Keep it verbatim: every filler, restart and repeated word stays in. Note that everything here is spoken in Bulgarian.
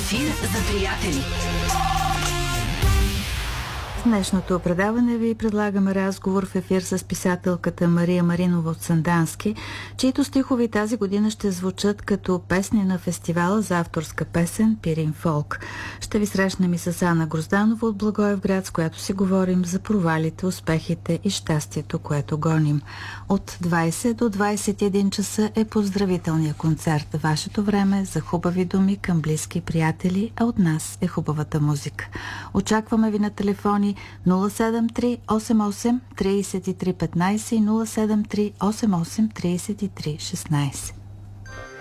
Ефир за приятели. В днешното предаване ви предлагаме разговор в ефир с писателката Мария Маринова от Сандански, чието стихови тази година ще звучат като песни на фестивала за авторска песен Пирин Фолк. Ще ви срещнем и с Ана Грозданова от Благоевград, с която си говорим за провалите, успехите и щастието, което гоним. От двайсет до двайсет и един часа е поздравителния концерт. Вашето време за хубави думи към близки приятели, а от нас е хубавата музика. Очакваме ви на телефони нула седем три осем осем три три едно пет и нула седем три осем осем три три едно шест.